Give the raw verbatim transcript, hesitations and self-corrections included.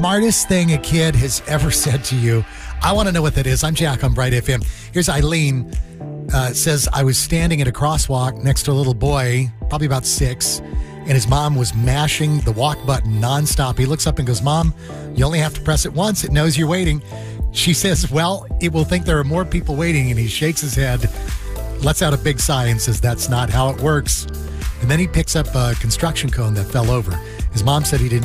Smartest thing a kid has ever said to you. I want to know what that is. I'm Jack on Bright F M. Here's Eileen. Uh, says, I was standing at a crosswalk next to a little boy, probably about six, and his mom was mashing the walk button nonstop. He looks up and goes, Mom, you only have to press it once. It knows you're waiting. She says, well, it will think there are more people waiting, and he shakes his head, lets out a big sigh, and says, that's not how it works. And then he picks up a construction cone that fell over. His mom said he didn't